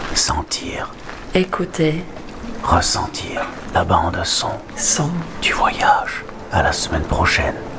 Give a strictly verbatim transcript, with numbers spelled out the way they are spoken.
sentir, écouter, ressentir la bande son son. du voyage. À la semaine prochaine.